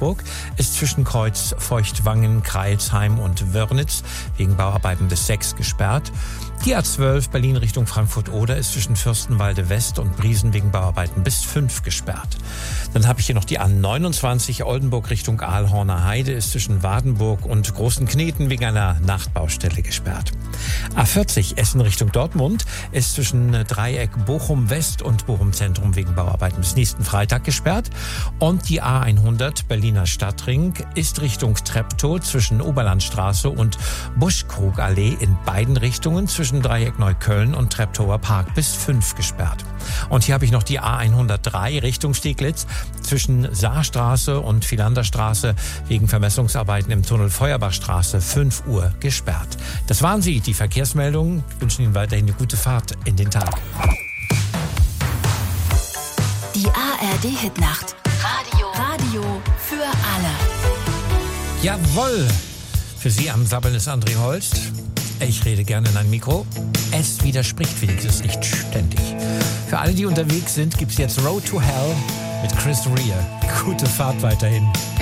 Augsburg ist zwischen Kreuz Feuchtwangen, Kreilsheim und Wörnitz wegen Bauarbeiten bis 6 gesperrt. Die A12 Berlin Richtung Frankfurt-Oder ist zwischen Fürstenwalde West und Briesen wegen Bauarbeiten bis 5 gesperrt. Dann habe ich hier noch die A29 Oldenburg Richtung Aalhorner Heide ist zwischen Wadenburg und Großen Kneten wegen einer Nachtbaustelle gesperrt. A40 Essen Richtung Dortmund ist zwischen Dreieck Bochum West und Bochum Zentrum wegen Bauarbeiten bis nächsten Freitag gesperrt. Und die A100 Berliner Stadtring ist Richtung Treptow zwischen Oberlandstraße und Buschkrugallee in beiden Richtungen zwischen Dreieck Neukölln und Treptower Park bis 5 gesperrt. Und hier habe ich noch die A103 Richtung Steglitz zwischen Saarstraße und Philanderstraße wegen Vermessungsarbeiten im Tunnel Feuerbachstraße 5 Uhr gesperrt. Das waren sie, die Verkehrsmeldungen. Wir wünschen Ihnen weiterhin eine gute Fahrt in den Tag. Die ARD-Hitnacht. Radio für alle. Jawohl! Für Sie am Sabbeln ist André Holst. Ich rede gerne in ein Mikro. Es widerspricht wenigstens nicht ständig. Für alle, die unterwegs sind, gibt's jetzt Road to Hell mit Chris Rea. Gute Fahrt weiterhin.